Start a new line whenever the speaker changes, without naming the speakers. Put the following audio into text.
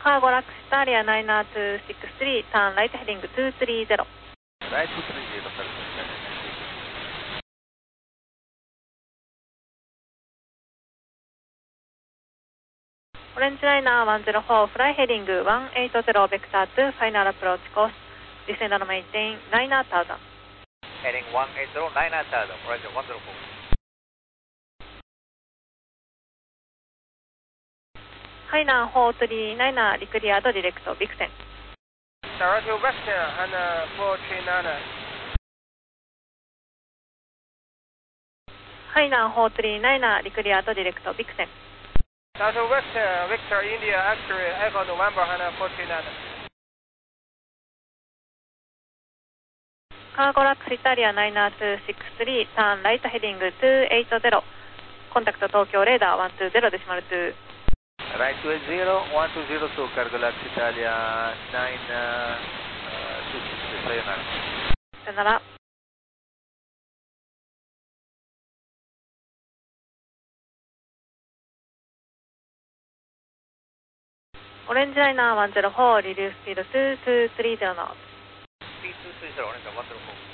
カーゴラックスタリア99263、ターンライトヘディング230。
ライト230から
オレンジライナー104、フライヘディング180、ベクター2、ファイナルアプローチコース、ディセンダーのメインテイン、9,000。
ヘディング180、9,000、オレンジ104。
ハイナー439、リクリアード、ディレクト、ビクセン。
Director Western and 439.
ハイナー439、リクリアード、ディレクト、ビクセン。
Director Western, Victor India X-ray, Echo November and 439.
カーゴラックスイタリア99263、ターンライトヘディング280、コンタクト東京レーダー120デシマル2。
Right 20, 1202, Cargolax Italia 926, さよなら。
さよなら。オレンジライナー104、リリーススピード2230ノート。
P230、オレンジ104。